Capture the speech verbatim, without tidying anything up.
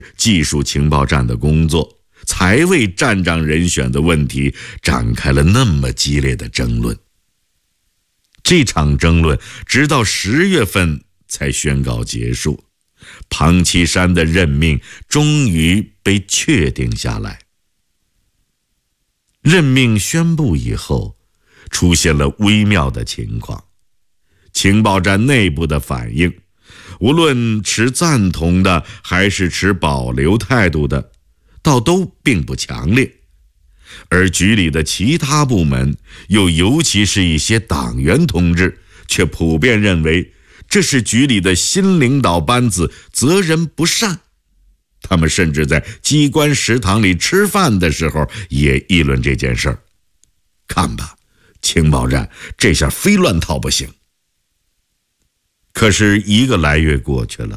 技术情报站的工作才为站长人选的问题展开了那么激烈的争论。这场争论直到十月份才宣告结束，庞其山的任命终于被确定下来。任命宣布以后，出现了微妙的情况。情报站内部的反应，无论持赞同的还是持保留态度的，倒都并不强烈。而局里的其他部门，又尤其是一些党员同志，却普遍认为这是局里的新领导班子责任不善。他们甚至在机关食堂里吃饭的时候也议论这件事儿。看吧，情报站这下非乱套不行。可是一个来月过去了，